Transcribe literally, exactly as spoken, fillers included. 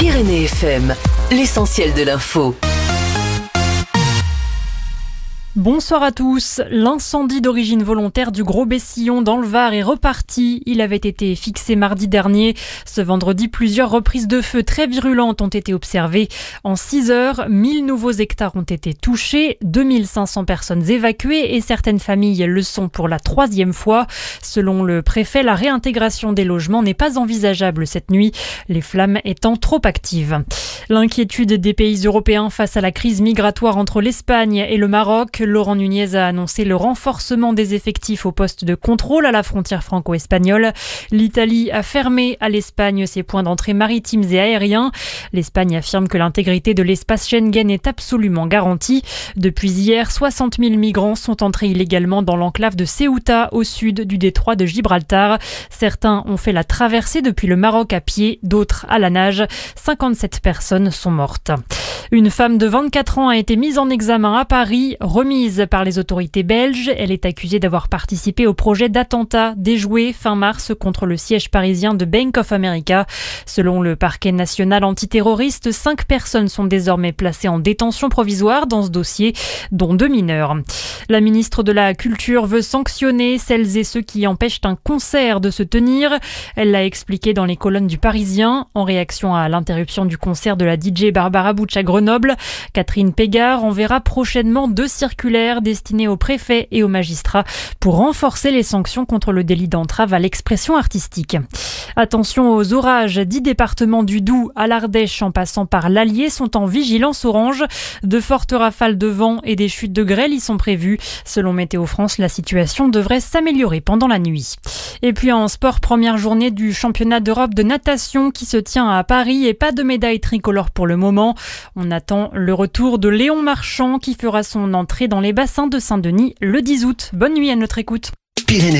Pyrénées F M, l'essentiel de l'info. Bonsoir à tous. L'incendie d'origine volontaire du Gros Bessillon dans le Var est reparti. Il avait été fixé mardi dernier. Ce vendredi, plusieurs reprises de feu très virulentes ont été observées. En six heures, mille nouveaux hectares ont été touchés, deux mille cinq cents personnes évacuées et certaines familles le sont pour la troisième fois. Selon le préfet, la réintégration des logements n'est pas envisageable cette nuit, les flammes étant trop actives. L'inquiétude des pays européens face à la crise migratoire entre l'Espagne et le Maroc. Laurent Nunez a annoncé le renforcement des effectifs au poste de contrôle à la frontière franco-espagnole. L'Italie a fermé à l'Espagne ses points d'entrée maritimes et aériens. L'Espagne affirme que l'intégrité de l'espace Schengen est absolument garantie. Depuis hier, soixante mille migrants sont entrés illégalement dans l'enclave de Ceuta, au sud du détroit de Gibraltar. Certains ont fait la traversée depuis le Maroc à pied, d'autres à la nage. cinquante-sept personnes sont mortes. Une femme de vingt-quatre ans a été mise en examen à Paris, remise par les autorités belges. Elle est accusée d'avoir participé au projet d'attentat déjoué fin mars contre le siège parisien de Bank of America. Selon le parquet national antiterroriste, cinq personnes sont désormais placées en détention provisoire dans ce dossier, dont deux mineurs. La ministre de la Culture veut sanctionner celles et ceux qui empêchent un concert de se tenir. Elle l'a expliqué dans les colonnes du Parisien. En réaction à l'interruption du concert de la D J Barbara Butch à Grenoble, Catherine Pégard enverra prochainement deux circulaires destinés aux préfets et aux magistrats pour renforcer les sanctions contre le délit d'entrave à l'expression artistique. Attention aux orages, dix départements du Doubs à l'Ardèche en passant par l'Allier sont en vigilance orange. De fortes rafales de vent et des chutes de grêle y sont prévues. Selon Météo France, la situation devrait s'améliorer pendant la nuit. Et puis en sport, première journée du championnat d'Europe de natation qui se tient à Paris et pas de médaille tricolore pour le moment. On attend le retour de Léon Marchand qui fera son entrée dans les bassins de Saint-Denis le dix août. Bonne nuit à notre écoute. Pyrénées